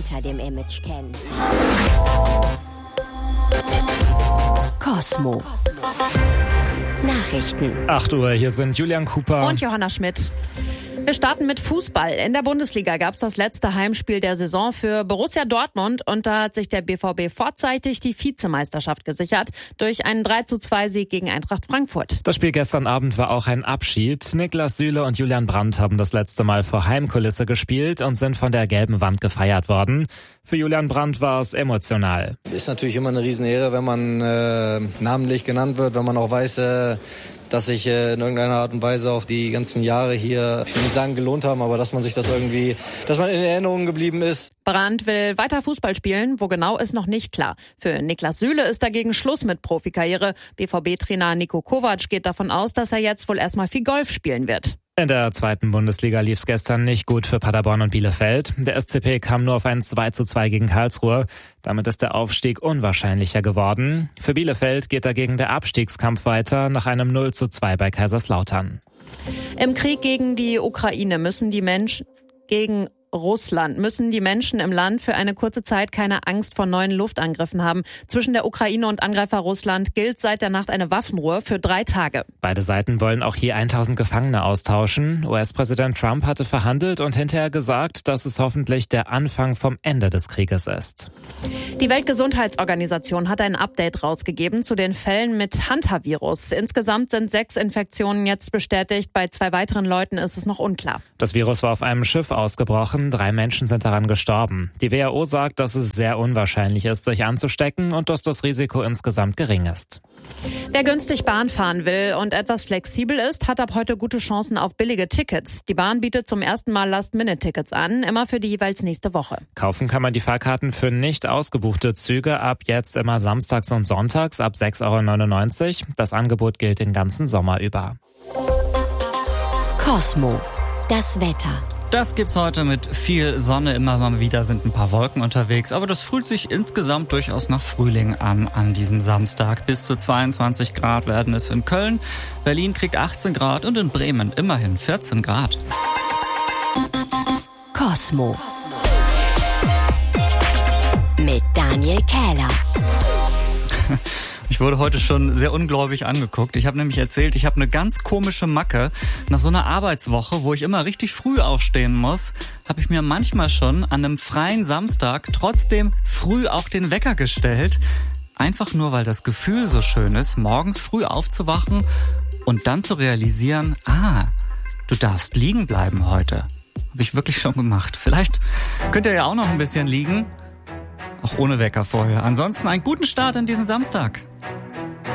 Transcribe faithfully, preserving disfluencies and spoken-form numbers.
hinter dem Image kennen. Cosmo. Nachrichten. acht Uhr, hier sind Julian Cooper und Johanna Schmidt. Wir starten mit Fußball. In der Bundesliga gab es das letzte Heimspiel der Saison für Borussia Dortmund und da hat sich der B V B vorzeitig die Vizemeisterschaft gesichert durch einen drei zu zwei Sieg gegen Eintracht Frankfurt. Das Spiel gestern Abend war auch ein Abschied. Niklas Süle und Julian Brandt haben das letzte Mal vor Heimkulisse gespielt und sind von der gelben Wand gefeiert worden. Für Julian Brandt war es emotional. Ist natürlich immer eine Riesenehre, wenn man äh, namentlich genannt wird, wenn man auch weiß, äh, dass sich äh, in irgendeiner Art und Weise auch die ganzen Jahre hier, ich will nicht sagen gelohnt haben, aber dass man sich das irgendwie, dass man in Erinnerung geblieben ist. Brandt will weiter Fußball spielen, wo genau ist noch nicht klar. Für Niklas Süle ist dagegen Schluss mit Profikarriere. B V B-Trainer Niko Kovac geht davon aus, dass er jetzt wohl erstmal viel Golf spielen wird. In der zweiten Bundesliga lief es gestern nicht gut für Paderborn und Bielefeld. Der S C P kam nur auf ein zwei zu zwei gegen Karlsruhe. Damit ist der Aufstieg unwahrscheinlicher geworden. Für Bielefeld geht dagegen der Abstiegskampf weiter nach einem null zu zwei bei Kaiserslautern. Im Krieg gegen die Ukraine müssen die Menschen gegen Russland müssen die Menschen im Land für eine kurze Zeit keine Angst vor neuen Luftangriffen haben. Zwischen der Ukraine und Angreifer Russland gilt seit der Nacht eine Waffenruhe für drei Tage. Beide Seiten wollen auch je tausend Gefangene austauschen. U S-Präsident Trump hatte verhandelt und hinterher gesagt, dass es hoffentlich der Anfang vom Ende des Krieges ist. Die Weltgesundheitsorganisation hat ein Update rausgegeben zu den Fällen mit Hantavirus. Insgesamt sind sechs Infektionen jetzt bestätigt. Bei zwei weiteren Leuten ist es noch unklar. Das Virus war auf einem Schiff ausgebrochen. Drei Menschen sind daran gestorben. Die W H O sagt, dass es sehr unwahrscheinlich ist, sich anzustecken und dass das Risiko insgesamt gering ist. Wer günstig Bahn fahren will und etwas flexibel ist, hat ab heute gute Chancen auf billige Tickets. Die Bahn bietet zum ersten Mal Last-Minute-Tickets an, immer für die jeweils nächste Woche. Kaufen kann man die Fahrkarten für nicht ausgebuchte Züge ab jetzt immer samstags und sonntags ab sechs Euro neunundneunzig. Das Angebot gilt den ganzen Sommer über. Cosmo. Das Wetter. Das gibt's heute mit viel Sonne. Immer mal wieder sind ein paar Wolken unterwegs. Aber das fühlt sich insgesamt durchaus nach Frühling an, an diesem Samstag. Bis zu zweiundzwanzig Grad werden es in Köln. Berlin kriegt achtzehn Grad und in Bremen immerhin vierzehn Grad. Cosmo. Mit Daniel Kähler. Ich wurde heute schon sehr ungläubig angeguckt. Ich habe nämlich erzählt, ich habe eine ganz komische Macke. Nach so einer Arbeitswoche, wo ich immer richtig früh aufstehen muss, habe ich mir manchmal schon an einem freien Samstag trotzdem früh auch den Wecker gestellt. Einfach nur, weil das Gefühl so schön ist, morgens früh aufzuwachen und dann zu realisieren, ah, du darfst liegen bleiben heute. Habe ich wirklich schon gemacht. Vielleicht könnt ihr ja auch noch ein bisschen liegen. Auch ohne Wecker vorher. Ansonsten einen guten Start in diesen Samstag.